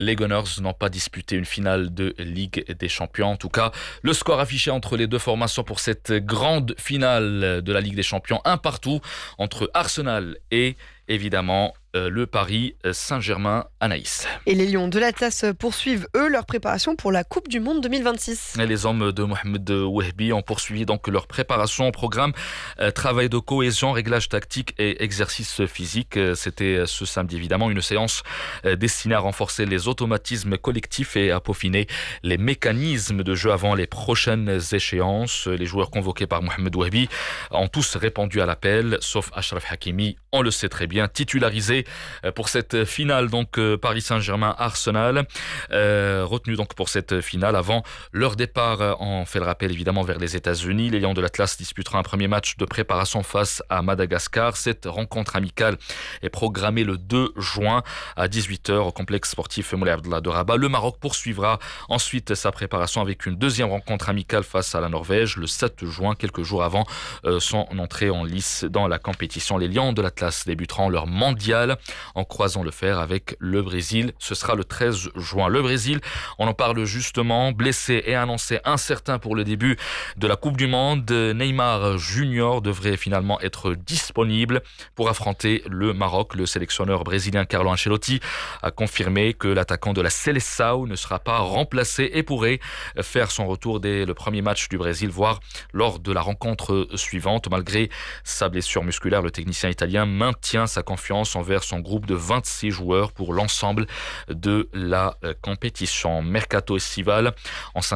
Les Gunners n'ont pas disputé une finale de Ligue des Champions. En tout cas, le score affiché entre les deux formations pour cette grande finale de la Ligue des Champions, un partout entre Arsenal et évidemment le Paris Saint-Germain à Naïs. Et les Lions de l'Atlas poursuivent, eux, leur préparation pour la Coupe du Monde 2026. Et les hommes de Mohamed Wahbi ont poursuivi donc leur préparation au programme travail de cohésion, réglage tactique et exercice physique. C'était ce samedi évidemment une séance destinée à renforcer les automatismes collectifs et à peaufiner les mécanismes de jeu avant les prochaines échéances. Les joueurs convoqués par Mohamed Wahbi ont tous répondu à l'appel, sauf Achraf Hakimi, on le sait très bien, titularisé pour cette finale donc Paris Saint-Germain-Arsenal, retenu donc pour cette finale avant leur départ. On fait le rappel évidemment vers les États-Unis. Les Lions de l'Atlas disputeront un premier match de préparation face à Madagascar. Cette rencontre amicale est programmée le 2 juin à 18h au complexe sportif Moulay Abdallah de Rabat. Le Maroc poursuivra ensuite sa préparation avec une deuxième rencontre amicale face à la Norvège le 7 juin, quelques jours avant son entrée en lice dans la compétition. Les Lions de l'Atlas débuteront leur mondial en croisant le fer avec le Brésil. Ce sera le 13 juin. Le Brésil, on en parle justement, blessé et annoncé incertain pour le début de la Coupe du Monde. Neymar Junior devrait finalement être disponible pour affronter le Maroc. Le sélectionneur brésilien Carlo Ancelotti a confirmé que l'attaquant de la Seleção ne sera pas remplacé et pourrait faire son retour dès le premier match du Brésil, voire lors de la rencontre suivante. Malgré sa blessure musculaire, le technicien italien maintient sa confiance envers son groupe de 26 joueurs pour l'ensemble de la compétition. Mercato estival en